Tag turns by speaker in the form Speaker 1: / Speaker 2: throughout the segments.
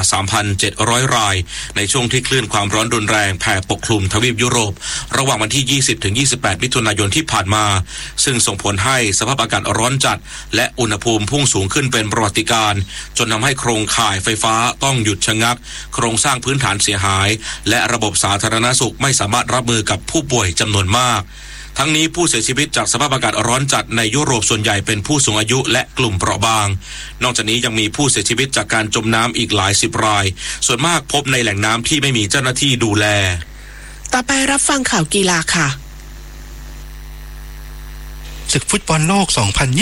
Speaker 1: 3,700 รายในช่วงที่คลื่นความร้อนรุนแรงแผ่ปกคลุมทวีปยุโรประหว่างวันที่ 20-28 มิถุนายนที่ผ่านมาซึ่งส่งผลให้สภาพอากาศร้อนจัดและอุณหภูมิพุ่งสูงขึ้นเป็นประวัติการณ์จนทำให้โครงข่ายไฟฟ้าต้องหยุดชะงักโครงสร้างพื้นฐานเสียหายและระบบสาธารณสุขไม่สามารถรับมือกับผู้ป่วยจำนวนมากทั้งนี้ผู้เสียชีวิตจากสภาพอากาศร้อนจัดในยุโรปส่วนใหญ่เป็นผู้สูงอายุและกลุ่มเปราะบางนอกจากนี้ยังมีผู้เสียชีวิตจากการจมน้ำอีกหลาย10 รายส่วนมากพบในแหล่งน้ำที่ไม่มีเจ้าหน้าที่ดูแล
Speaker 2: ต่อไปรับฟังข่าวกีฬาค่ะ
Speaker 3: ศึกฟุตบอลโลก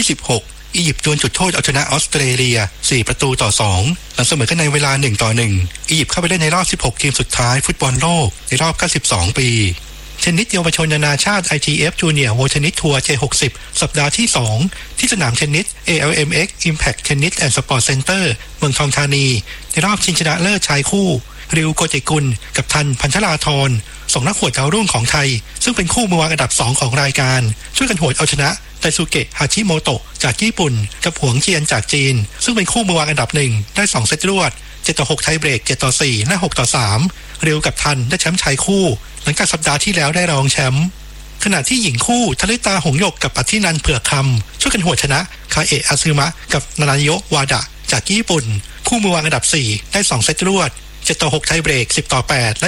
Speaker 3: 2026 อียิปต์ดวลจุดโทษเอาชนะออสเตรเลีย 4-2 หลังเสมอกันในเวลา 1-1 อียิปต์เข้าไปเล่นในรอบ 16 ทีมสุดท้ายฟุตบอลโลกในรอบ 92 ปีเทนนิสเยาวชนนานาชาติ ITF Junior World Tennis Tour J60 สัปดาห์ที่ 2 ที่สนามเทนนิส ALMX Impact Tennis and Sport Center เมืองทองธานีในรอบชิงชนะเลิศชายคู่ริวโกจิกุลกับทันพันธราธร2นักหวดดาวรุ่งของไทยซึ่งเป็นคู่มือวางอันดับ 2 ของรายการช่วยกันหวดเอาชนะไดซูเกะฮาชิโมโตะจากญี่ปุ่นกับหวงเจียนจากจีนซึ่งเป็นคู่มือวางอันดับ 1ได้2เซตรวด 7-6 ไทยเบรก 7-4 และ 6-3 ริวกับทันได้แชมป์ชายคู่หลังจากสัปดาห์ที่แล้วได้รองแชมป์ขณะที่หญิงคู่ทลิตาหงส์หยกกับอธินันท์เผือกคำช่วยกันหวดชนะคาเอะอาซึมะกับนานาโยะวาดะจากญี่ปุ่นคู่มือวางอันดับ 4ได้2เซตรวด 7-6 ไทยเบรก 10-8 และ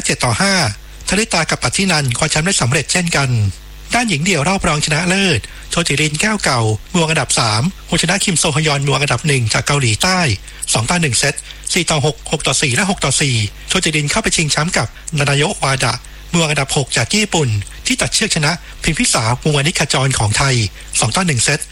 Speaker 3: 7-5 ทลิตากับอธินันท์คว้าแชมป์ได้สำเร็จเช่นกันด้านหญิงเดี่ยวรอบรองชนะเลิศโชจิรินแก้วเก่ามือวางอันดับ 3หวดชนะคิมโซฮยอนมือวางอันดับ 1 จากเกาหลีใต้ 2-1 เซต 4-6 6-4 และ 6-4 โชจิรินเข้าไปชิงแชมป์กับนานาโยะวาดะมือวางอันดับ 6 จากญี่ปุ่นที่ตัดเชือกชนะพิมพิสาวงวานิขจรของไทย 2-1 เซต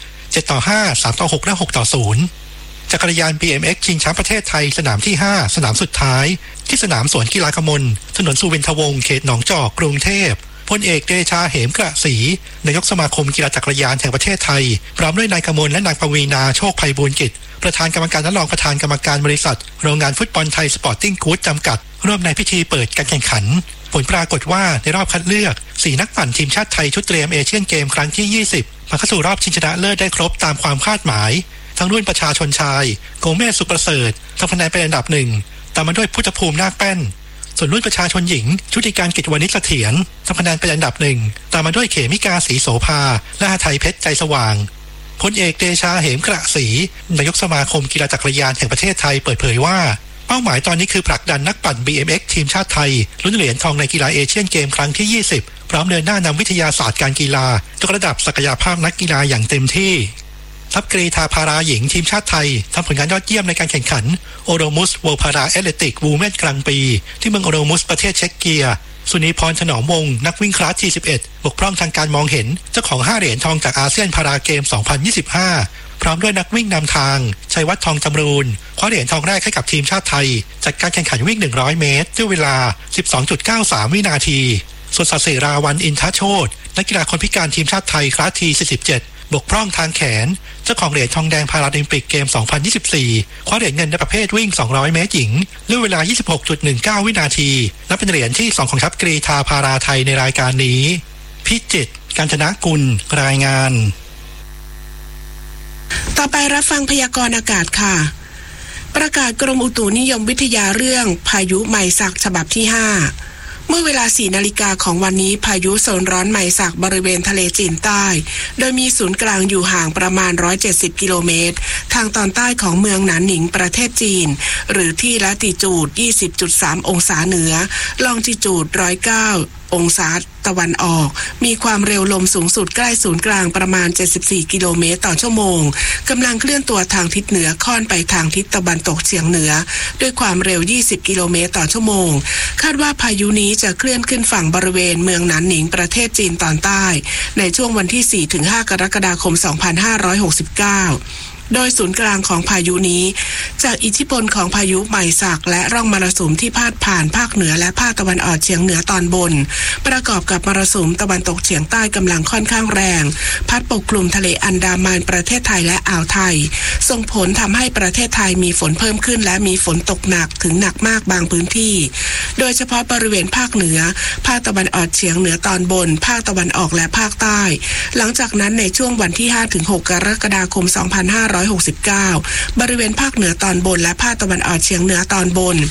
Speaker 3: 7-5 3-6 และ 6-0 จักรยาน BMX ชิงแชมป์ประเทศไทยสนามที่ 5 สนามสุดท้ายที่สนามสวนกีฬากมลถนนสุวินทวงศ์เขตหนองจอกกรุงเทพพลเอกเดชาเหมกระศรีนายกสมาคมกีฬาจักรยานแห่งประเทศไทยพร้อมด้วยนายกมลและนางปวีณาโชคไพบูลย์กิจประธานกรรมการและรองประธานกรรมการบริษัทโรงงานฟุตบอลไทยสปอร์ติ้งกู๊ดจำกัดร่วมในพิธีเปิดการแข่งขันผลปรากฏว่าในรอบคัดเลือก4นักปั่นทีมชาติไทยชุดเตรียมเอเชียนเกมครั้งที่20มาเข้าสู่รอบชิงชนะเลิศได้ครบตามความคาดหมายทั้งรุ่นประชาชนชายโกเมสสุประเสริฐทำคะแนนเป็นอันดับ1ตามมาด้วยพุทธภูมินาคแป้นส่วนรุ่นประชาชนหญิงชุติการกิจวานิชเสถียรทำคะแนนเป็นอันดับ1ตามมาด้วยเขมิกาศรีโสภาและหทัยเพชรใจสว่างพลเอกเดชาเหมกระศรีนายกสมาคมกีฬาจักรยานแห่งประเทศไทยเปิดเผยว่าเป้าหมายตอนนี้คือผลักดันนักปั่น BMX ทีมชาติไทยลุ้นเหรียญทองในกีฬาเอเชียนเกมครั้งที่20พร้อมเดินหน้านำวิทยาศาสตร์การกีฬายกระดับศักยภาพนักกีฬาอย่างเต็มที่ทัพกรีธาพาราหญิงทีมชาติไทยทำผลงานยอดเยี่ยมในการแข่งขันโอโรมุส World Para Athletic Women กลางปีที่เมืองโอโรมุสประเทศเช็กเกียสุนีพรถนอมวงศ์นักวิ่งคลาส T11 บกพร่องทางการมองเห็นเจ้าของ5เหรียญทองจากอาเซียนพาราเกม 2025พร้อมด้วยนักวิ่งนำทางชัยวัฒน์ทองจำรูนคว้าเหรียญทองแรกให้กับทีมชาติไทยจากการแข่งขันวิ่ง100เมตรด้วยเวลา 12.93 วินาทีส่วนศศิราวัลย์อินทโชตินักกีฬาคนพิการทีมชาติไทยคลาส T47บกพร่องทางแขนเจ้าของเหรียญทองแดงพาราลิมปิกเกม 2024 คว้าเหรียญเงินในประเภทวิ่ง200เมตรหญิงด้วยเวลา 26.19 วินาทีและเป็นเหรียญที่2ของทัพกรีธาพาราไทยในรายการนี้พิจิตรกาญจนกุลรายงาน
Speaker 2: ต่อไปรับฟังพยากรณ์อากาศค่ะประกาศกรมอุตุนิยมวิทยาเรื่องพายุไมซักฉบับที่5เมื่อเวลา 4 นาฬิกาของวันนี้พายุโซนร้อนไมซักบริเวณทะเลจีนใต้โดยมีศูนย์กลางอยู่ห่างประมาณ170กิโลเมตรทางตอนใต้ของเมืองหนานหนิงประเทศจีนหรือที่ละติจูด 20.3 องศาเหนือลองจิจูด 109 องศาตะวันออกมีความเร็วลมสูงสุดใกล้ศูนย์กลางประมาณ74กิโลเมตรต่อชั่วโมงกำลังเคลื่อนตัวทางทิศเหนือค่อนไปทางทิศตะวันตกเฉียงเหนือด้วยความเร็ว20กิโลเมตรต่อชั่วโมงคาดว่าพายุนี้จะเคลื่อนขึ้นฝั่งบริเวณเมืองหนานหนิงประเทศจีนตอนใต้ในช่วงวันที่ 4-5 กรกฎาคม 2569โดยศูนย์กลางของพายุนี้จากอิทธิพลของพายุไมซักและร่องมรสุมที่พาดผ่านภาคเหนือและภาคตะวันออกเฉียงเหนือตอนบนประกอบกับมรสุมตะวันตกเฉียงใต้กำลังค่อนข้างแรงพัดปกคลุมทะเลอันดามันประเทศไทยและอ่าวไทยส่งผลทำให้ประเทศไทยมีฝนเพิ่มขึ้นและมีฝนตกหนักถึงหนักมากบางพื้นที่โดยเฉพาะบริเวณภาคเหนือภาคตะวันออกเฉียงเหนือตอนบนภาคตะวันออกและภาคใต้หลังจากนั้นในช่วงวันที่ 5-6 กรกฎาคม 2569บริเวณภาคเหนือตอนบนและภาคตะวันออกเฉียงเหนือตอนบน